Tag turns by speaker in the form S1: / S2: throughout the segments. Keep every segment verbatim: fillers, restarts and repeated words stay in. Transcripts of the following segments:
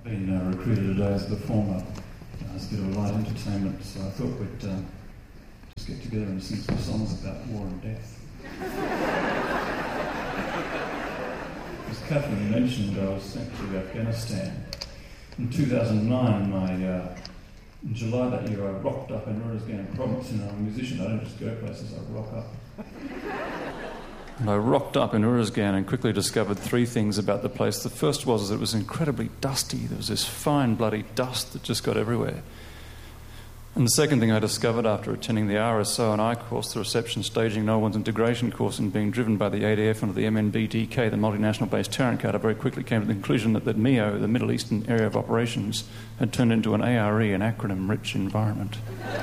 S1: I've been uh, recruited today as a performer, uh, as a bit of light entertainment, so I thought we'd uh, just get together and sing some songs about war and death. As Catherine mentioned, I was sent to Afghanistan. In two thousand nine, my, uh, in July that year, I rocked up in Uruzgan province, and I'm a musician. I don't just go places, I rock up. And I rocked up in Uruzgan and quickly discovered three things about the place. The first was that it was incredibly dusty. There was this fine bloody dust that just got everywhere. And the second thing I discovered after attending the R S O and I course, the Reception, Staging, No One's Integration course, and being driven by the A D F under the M N B D K, the multinational base Tarrant card, I very quickly came to the conclusion that the M E O, the Middle Eastern Area of Operations, had turned into an A R E, an acronym-rich environment.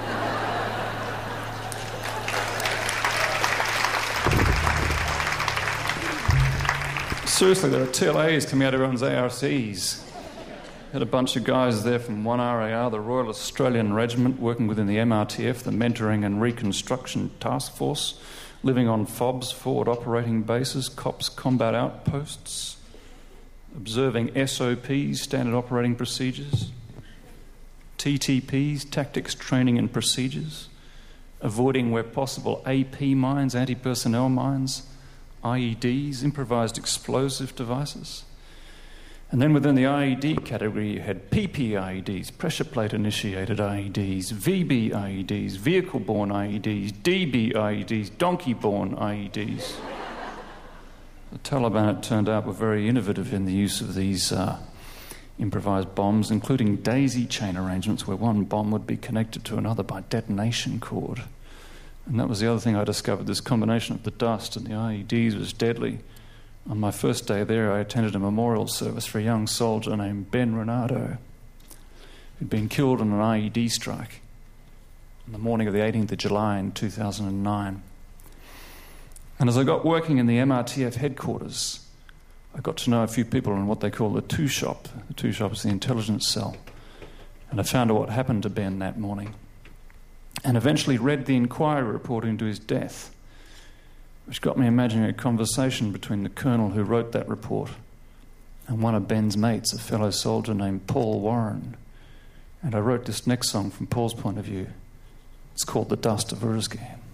S1: Seriously, there are T L As coming out of everyone's A R Cs. Had a bunch of guys there from one R A R, the Royal Australian Regiment, working within the M R T F, the Mentoring and Reconstruction Task Force, living on F O Bs, Forward Operating Bases, COPS Combat Outposts, observing S O Ps, Standard Operating Procedures, T T Ps, Tactics, Training and Procedures, avoiding where possible A P mines, anti-personnel mines, I E Ds, improvised explosive devices. And then within the I E D category, you had P P I E Ds, pressure plate initiated I E Ds, V B I E Ds, vehicle borne I E Ds, D B I E Ds, donkey borne I E Ds. The Taliban, it turned out, were very innovative in the use of these uh, improvised bombs, including daisy chain arrangements where one bomb would be connected to another by detonation cord. And that was the other thing I discovered. This combination of the dust and the I E Ds was deadly. On my first day there, I attended a memorial service for a young soldier named Ben Renato, who'd been killed in an I E D strike on the morning of the eighteenth of July in two thousand nine. And as I got working in the M R T F headquarters, I got to know a few people in what they call the two shop. The two shop is the intelligence cell. And I found out what happened to Ben that morning, and eventually read the inquiry report into his death, which got me imagining a conversation between the colonel who wrote that report and one of Ben's mates, a fellow soldier named Paul Warren. And I wrote this next song from Paul's point of view. It's called The Dust of Uruzgan.